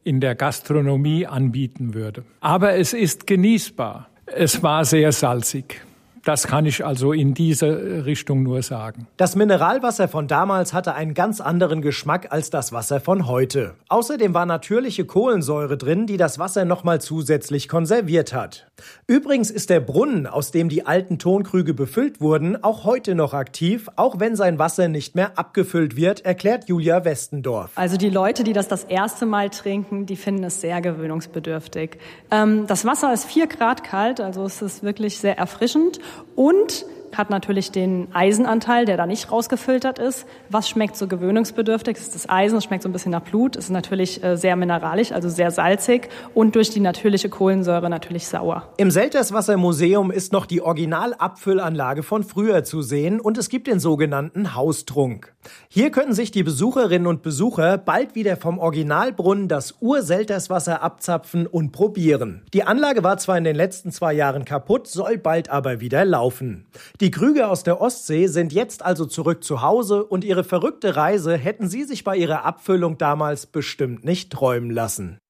in der Gastronomie anbieten würde. Aber es ist genießbar. Es war sehr salzig. Das kann ich also in diese Richtung nur sagen. Das Mineralwasser von damals hatte einen ganz anderen Geschmack als das Wasser von heute. Außerdem war natürliche Kohlensäure drin, die das Wasser nochmal zusätzlich konserviert hat. Übrigens ist der Brunnen, aus dem die alten Tonkrüge befüllt wurden, auch heute noch aktiv, auch wenn sein Wasser nicht mehr abgefüllt wird, erklärt Julia Westendorf. Also die Leute, die das erste Mal trinken, die finden es sehr gewöhnungsbedürftig. Das Wasser ist 4 Grad kalt, also es ist wirklich sehr erfrischend. Und hat natürlich den Eisenanteil, der da nicht rausgefiltert ist. Was schmeckt so gewöhnungsbedürftig? Das ist das Eisen, es schmeckt so ein bisschen nach Blut. Es ist natürlich sehr mineralisch, also sehr salzig und durch die natürliche Kohlensäure natürlich sauer. Im Selterswasser-Museum ist noch die Originalabfüllanlage von früher zu sehen und es gibt den sogenannten Haustrunk. Hier können sich die Besucherinnen und Besucher bald wieder vom Originalbrunnen das Ur-Selterswasser abzapfen und probieren. Die Anlage war zwar in den letzten 2 Jahren kaputt, soll bald aber wieder laufen. Die Krüge aus der Ostsee sind jetzt also zurück zu Hause und ihre verrückte Reise hätten sie sich bei ihrer Abfüllung damals bestimmt nicht träumen lassen.